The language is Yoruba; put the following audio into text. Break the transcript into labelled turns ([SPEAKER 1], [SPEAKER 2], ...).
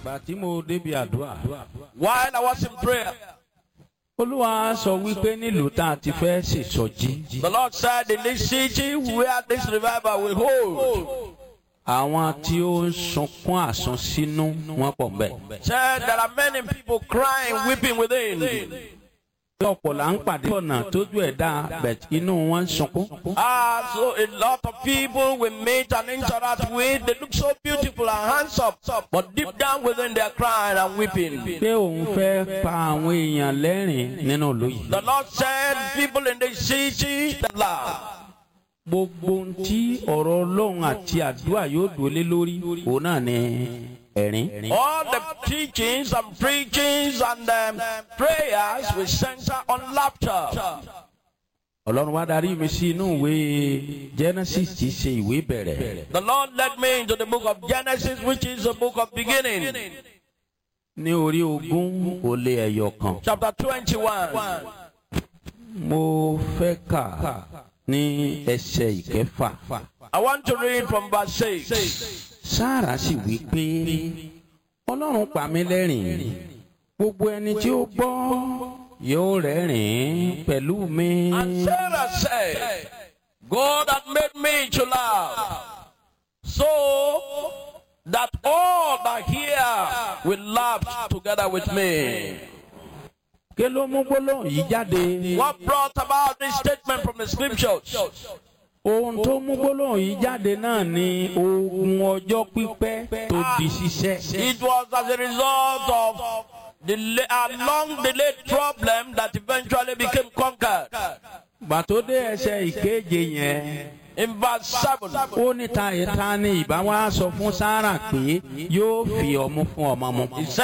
[SPEAKER 1] While I was in prayer,
[SPEAKER 2] Olúwa sọ wípé nílùú tá a ti fẹ́ ṣèsọjí.
[SPEAKER 1] the Lord said, in this city where this revival will hold,
[SPEAKER 2] Àwọn tí ó ń sunkún àsunsínú wọ́n pọ̀ ńbẹ̀.
[SPEAKER 1] said there are many people crying, weeping within.
[SPEAKER 2] Ọ̀pọ̀ là ń pàdé ọ̀nà tójú ẹ̀ dá bẹ̀t inú wọn ń sunkún.
[SPEAKER 1] So a lot of people we meet and interact with, they look so beautiful and handsome, but deep down within they are crying and weeping.
[SPEAKER 2] Pé òun fẹ́ pa àwọn èèyàn lẹ́rìn nínú ìlú yìí.
[SPEAKER 1] The Lord said, people in the city that laugh.
[SPEAKER 2] Gbogbo ohun tí ọ̀rọ̀ Ọlọ́run àti àdúrà yóò dúró lé lórí òun náà ni ẹ̀rín.
[SPEAKER 1] All the teachings and preachings and prayers will center on laughter.
[SPEAKER 2] Ọlọ́run wá darí mi sí inú ìwé Genesis tí í ṣe ìwé ìbẹ̀rẹ̀.
[SPEAKER 1] The Lord led me into the book of Genesis, which is the book of beginning.
[SPEAKER 2] Ní orí 20:1.
[SPEAKER 1] Chapter 21.
[SPEAKER 2] Mo fẹ́ kà ní ẹsẹ̀ ìkẹfà.
[SPEAKER 1] I want to read from verse 6.
[SPEAKER 2] Sáárà sì wí pé Ọlọ́run pa mí lẹ́rìn, gbogbo ẹni tí ó gbọ́ yóò rẹ́rìn pẹ̀lú mi.
[SPEAKER 1] And Sarah said, God had made me to laugh, so that all that hear will laugh together with me.
[SPEAKER 2] Kí ló mú gbólóhùn yìí jáde?
[SPEAKER 1] What brought about this statement from the scriptures?
[SPEAKER 2] Ohun tó mú gbólóhùn yìí jáde náà ni ogun ọjọ́ pípẹ́ tó di ṣíṣẹ́.
[SPEAKER 1] It was as a result of a long delayed problem that eventually became conquered.
[SPEAKER 2] Bàtó dé ẹsẹ̀ ìkeje yẹn.
[SPEAKER 1] In verse 7,
[SPEAKER 2] Ó ní ta ìta ni ìbá wa sọ fún Sáárà pé yóò fi ọmú fún ọmọ mu.